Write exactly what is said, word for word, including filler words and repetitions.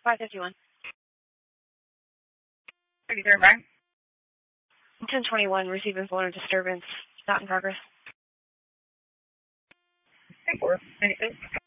five fifty-one. thirty-third, right? ten twenty-one, receiving full disturbance. Not in progress. four ninety-six.